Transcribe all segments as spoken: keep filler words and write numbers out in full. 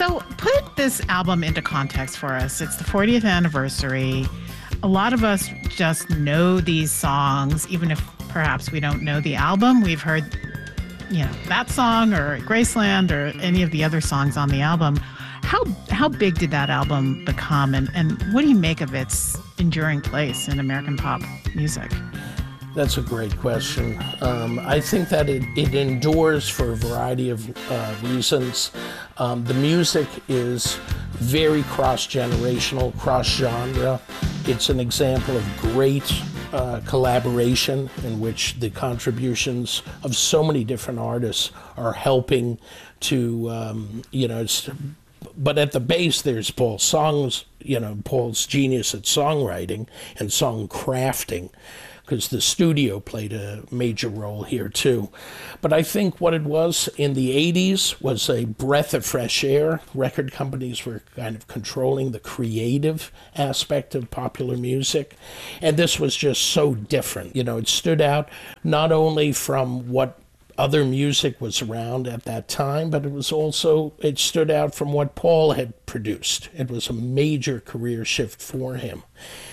So put this album into context for us. It's the fortieth anniversary. A lot of us just know these songs, even if perhaps we don't know the album. We've heard, you know, that song or Graceland or any of the other songs on the album. How how big did that album become, and, and what do you make of its enduring place in American pop music? That's a great question. Um, I think that it, it endures for a variety of uh, reasons. Um, the music is very cross-generational, cross-genre. It's an example of great uh, collaboration in which the contributions of so many different artists are helping to, um, you know, it's, but at the base there's Paul's songs, you know, Paul's genius at songwriting and song crafting, because the studio played a major role here too. But I think what it was in the eighties was a breath of fresh air. Record companies were kind of controlling the creative aspect of popular music. And this was just so different. You know, it stood out not only from what other music was around at that time, but it was also, it stood out from what Paul had produced. It was a major career shift for him.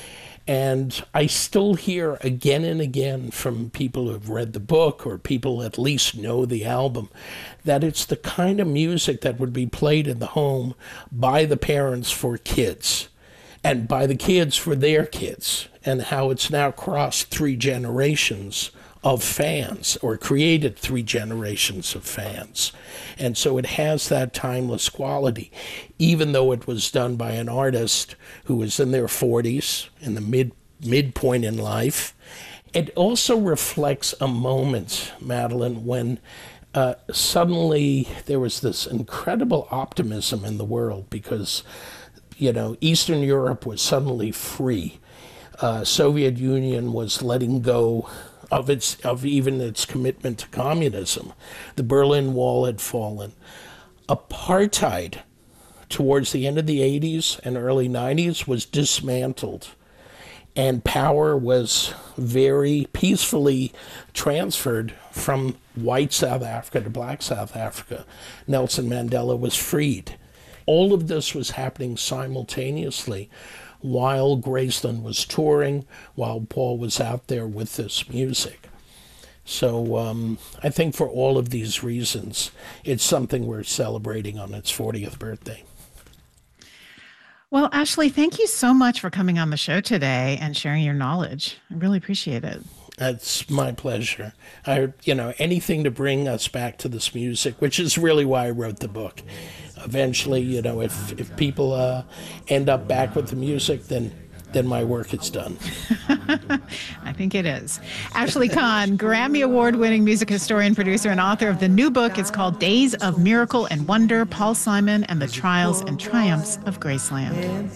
And I still hear again and again from people who have read the book or people at least know the album that it's the kind of music that would be played in the home by the parents for kids and by the kids for their kids, and how it's now crossed three generations of fans, or created three generations of fans. And so it has that timeless quality, even though it was done by an artist who was in their forties, in the mid midpoint in life. It also reflects a moment, Madeline, when uh, suddenly there was this incredible optimism in the world because, you know, Eastern Europe was suddenly free. Uh, Soviet Union was letting go of its of even its commitment to communism. The Berlin Wall had fallen. Apartheid, towards the end of the eighties and early nineties, was dismantled, and power was very peacefully transferred from white South Africa to black South Africa. Nelson Mandela was freed. All of this was happening simultaneously while Graceland was touring, while Paul was out there with this music. So um, I think for all of these reasons, it's something we're celebrating on its fortieth birthday. Well, Ashley, thank you so much for coming on the show today and sharing your knowledge. I really appreciate it. That's my pleasure. I, you know, anything to bring us back to this music, which is really why I wrote the book. Eventually, you know, if if people uh, end up back with the music, then then my work is done. I think it is. Ashley Kahn, Grammy Award-winning music historian, producer, and author of the new book. It's called Days of Miracle and Wonder, Paul Simon and the Trials and Triumphs of Graceland.